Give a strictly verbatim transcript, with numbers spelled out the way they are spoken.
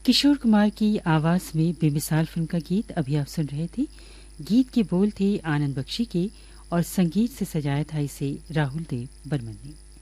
किशोर कुमार की आवाज में बेमिसाल फिल्म का गीत अभी आप सुन रहे थे। गीत के बोल थे आनंद बख्शी के और संगीत से सजाया था इसे राहुल देव बर्मन ने।